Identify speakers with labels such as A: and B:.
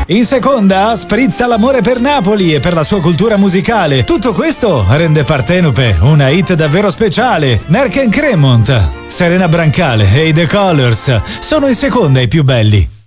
A: In seconda sprizza l'amore per Napoli e per la sua cultura musicale. Tutto questo rende Partenope una hit davvero speciale. Merck and Cremont, Serena Brancale e i The Colors sono in seconda i più belli.